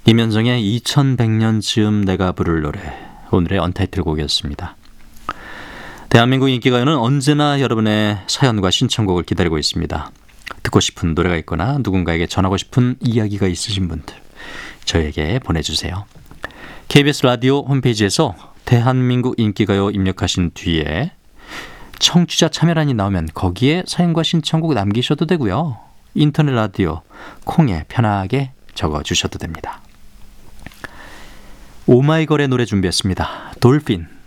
김현정의 2100년쯤 내가 부를 노래, 오늘의 언타이틀곡이었습니다. 대한민국 인기가요는 언제나 여러분의 사연과 신청곡을 기다리고 있습니다. 듣고 싶은 노래가 있거나 누군가에게 전하고 싶은 이야기가 있으신 분들 저에게 보내주세요. KBS 라디오 홈페이지에서 대한민국 인기가요 입력하신 뒤에 청취자 참여란이 나오면 거기에 사연과 신청곡 남기셔도 되고요. 인터넷 라디오 콩에 편하게 적어주셔도 됩니다. 오마이걸의 노래 준비했습니다. 돌핀.